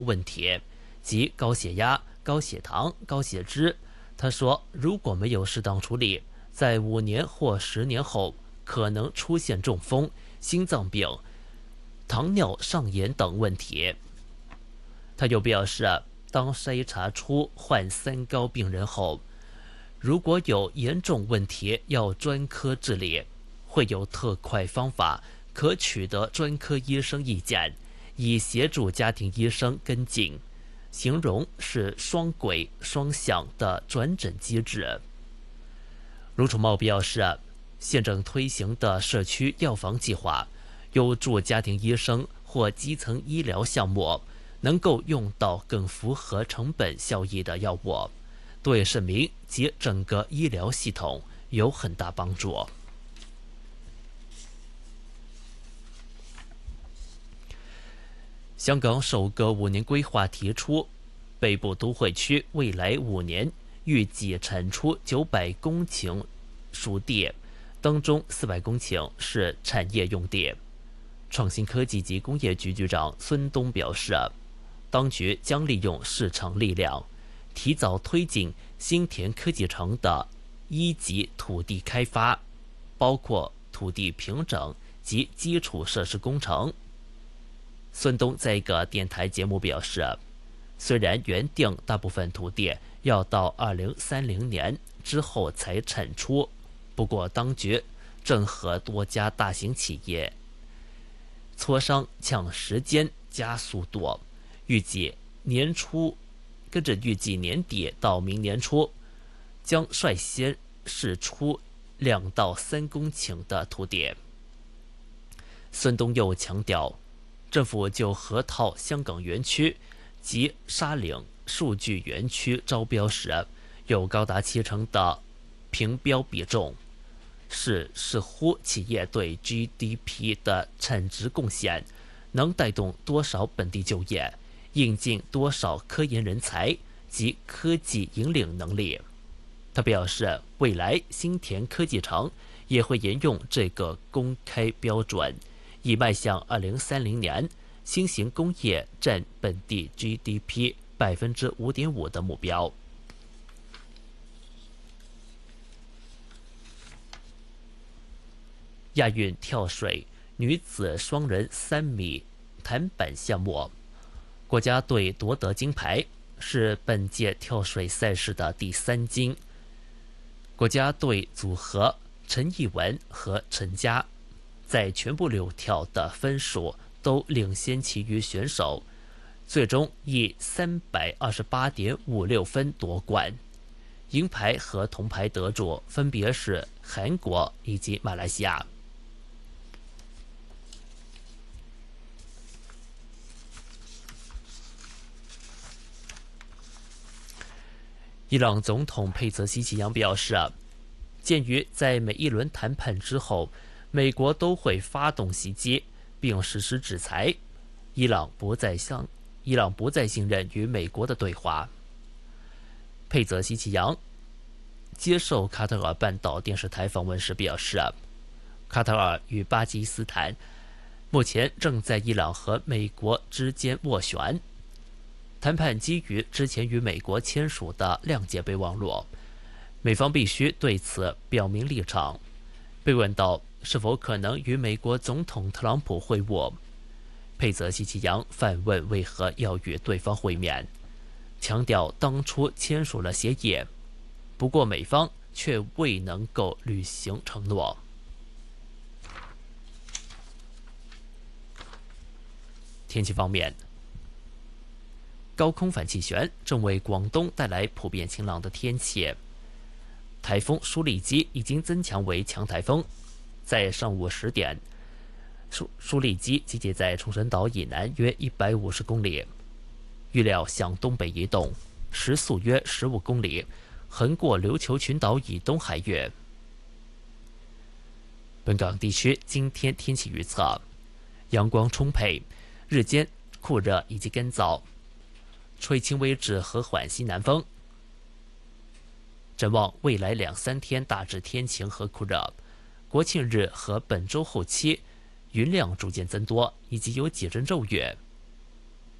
问题，即高血压、高血糖、高血脂。他说，如果没有适当处理，在5年或10年后可能出现中风、心脏病、糖尿上炎等问题。他又表示，当筛查出患三高病人后，如果有严重问题要专科治理，会有特快方法可取得专科医生意见，以协助家庭医生跟进，形容是双轨双向的转诊机制。卢楚茂表示，现正推行的社区药房计划有助家庭医生或基层医疗项目能够用到更符合成本效益的药物，对市民及整个医疗系统有很大帮助。香港首个5年规划提出，北部都会区未来5年预计产出900公顷熟地，当中400公顷是产业用地。创新科技及工业局局长孙东表示，当局将利用市场力量，提早推进新田科技城的1级土地开发，包括土地平整及基础设施工程。孙东在一个电台节目表示，虽然原定大部分土地要到2030年之后才产出，不过当局正和多家大型企业磋商抢时间加速度，预计年底到明年初将率先释出2到3公顷的土地。孙东又强调，政府就河套香港园区及沙岭数据园区招标时，有高达70%的评标比重，是视乎企业对 GDP 的产值贡献，能带动多少本地就业，引进多少科研人才及科技引领能力。他表示，未来新田科技城也会沿用这个公开标准，以迈向2030年新型工业占本地 GDP 5.5% 的目标。亚运跳水女子双人3米弹板项目，国家队夺得金牌，是本届跳水赛事的第3金。国家队组合陈艺文和陈佳在全部6跳的分数都领先其余选手，最终以328.56分夺冠。银牌和铜牌得主分别是韩国以及马来西亚。伊朗总统佩泽西奇扬表示，鉴于在每一轮谈判之后，美国都会发动袭击并实施制裁，伊朗不再信任与美国的对话。佩泽西奇扬接受卡塔尔半岛电视台访问时表示，卡塔尔与巴基斯坦目前正在伊朗和美国之间斡旋，谈判基于之前与美国签署的谅解备忘录，美方必须对此表明立场。被问到是否可能与美国总统特朗普会晤，佩泽西奇扬反问为何要与对方会面，强调当初签署了协议，不过美方却未能够履行承诺。天气方面，高空反气旋正为广东带来普遍晴朗的天气。台风舒力基已经增强为强台风，在上午10点，舒力基集结在冲绳岛以南约150公里，预料向东北移动，时速约15公里，横过琉球群岛以东海域。本港地区今天天气预测：阳光充沛，日间酷热以及干燥，吹轻微至和缓西南风。展望未来2-3天大致天晴和酷热，国庆日和本周后期云量逐渐增多，以及有几阵骤雨。